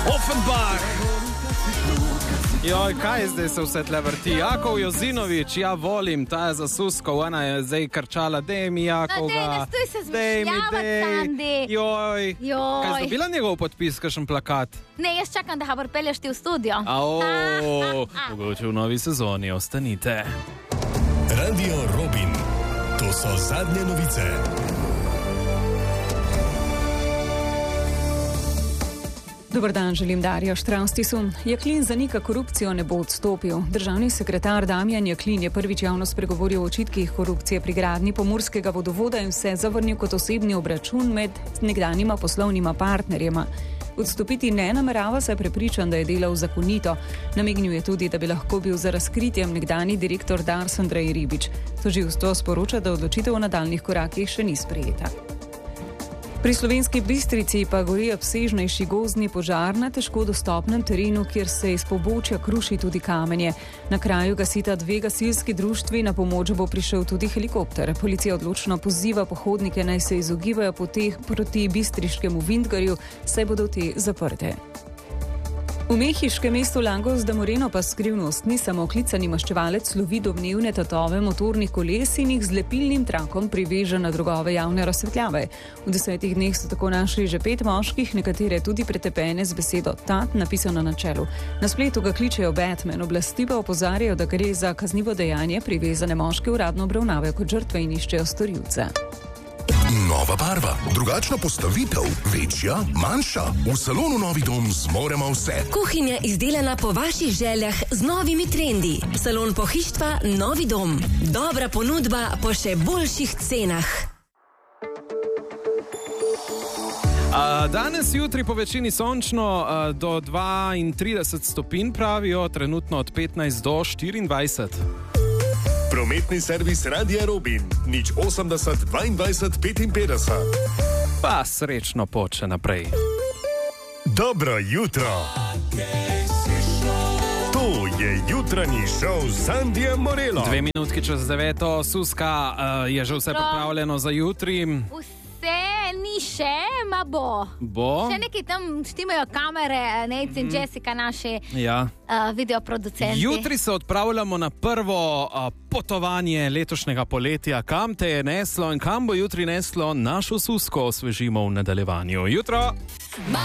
Offenbach. Joj, kaj zdaj se vse tle vrti? Jakov Jozinovič, ja volim, ta je za Susko, ona je zdaj krčala, dej mi Jakovga. No, ne stoj se zmišljavati, Sandi. Joj. Kaj si dobila njegov podpis, kakšen plakat? Ne, jaz čakam, da ga pripelješ ti v studio. Mogoče v novi sezoni, ostanite. Radio Robin, to so zadnje novice. Dobar dan, želim Darjo Štravstisu. Jaklin zanika korupcijo, ne bo odstopil. Državni sekretar Damjan Jaklin je prvič javno spregovoril o očitkih korupcije pri gradnji pomurskega vodovoda in vse zavrnil kot osebni obračun med nekdanjima poslovnima partnerjema. Odstopiti ne namerava, saj prepričan, da je delal zakonito. Namignil je tudi, da bi lahko bil za razkritjem nekdanji direktor Dars Andrej Ribič. Tožilstvo sporoča, da odločitev o nadaljnih korakih še ni sprejeta. Pri Slovenski Bistrici pa gori obsežnejši gozdni požar na težko dostopnem terenu, kjer se iz pobočja kruši tudi kamenje. Na kraju gasita 2 gasilski društvi, na pomoč bo prišel tudi helikopter. Policija odločno poziva pohodnike, naj se izogibajo poteh proti bistriškemu Vintgarju, saj bodo te zaprte. V mehiškem mestu Lagos de Moreno pa skrivnost ni samo klicani maščevalec lovi domnevne tatove motornih koles in jih z lepilnim trakom priveže na drogove javne razsvetljave. V 10 dneh so tako našli že 5 moških, nekatere tudi pretepene z besedo tat napisano na čelu. Na spletu ga kličejo Batman, oblasti pa opozarjajo, da gre za kaznivo dejanje, privezane moške uradno obravnavajo kot žrtve in iščejo storilce. Nova barva, drugačna postavitev, večja, manjša. V salonu Novi dom zmoremo vse. Kuhinja izdelana po vaših željah z novimi trendi. Salon pohištva Novi dom. Dobra ponudba po še boljših cenah. Danes, jutri po večini sončno, do 32 stopinj pravijo, trenutno od 15 do 24. Prometni servis Radia Robin, 080 22 55. Pa srečno poče naprej. Dobro jutro. To je jutranji šov s Sandijem Morelom. 2 minutki čez 9. Suska, je že vse pripravljeno za jutri? Vse ni še, ma bo. Bo? Še nekaj tam štimajo kamere, Nate in Jessica, naši videoproducenti. Jutri se odpravljamo na prvo potovanje letošnjega poletja. Kam te je neslo in kam bo jutri neslo našo Susko, osvežimo v nadaljevanju. Jutro!